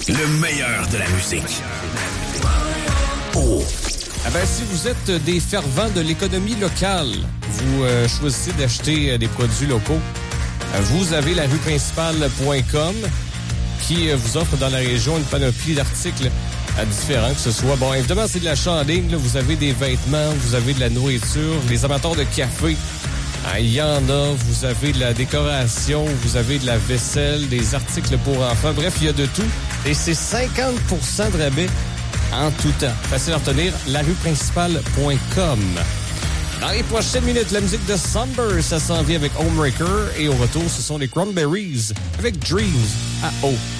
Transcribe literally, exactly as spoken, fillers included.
Le meilleur de la musique. Oh. Ah ben, si vous êtes des fervents de l'économie locale, vous euh, choisissez d'acheter euh, des produits locaux, euh, vous avez la rue principale point com qui euh, vous offre dans la région une panoplie d'articles euh, différents, que ce soit, bon, évidemment, c'est de l'achat en ligne, là, vous avez des vêtements, vous avez de la nourriture, les amateurs de café, hein, il y en a, vous avez de la décoration, vous avez de la vaisselle, des articles pour enfants, bref, il y a de tout, et c'est cinquante pour cent de rabais en tout temps. Facile à retenir, la rue principale point com. Dans les prochaines minutes, la musique de Somber, ça s'en vient avec Homewrecker. Et au retour, ce sont les Cranberries avec Dreams à eau.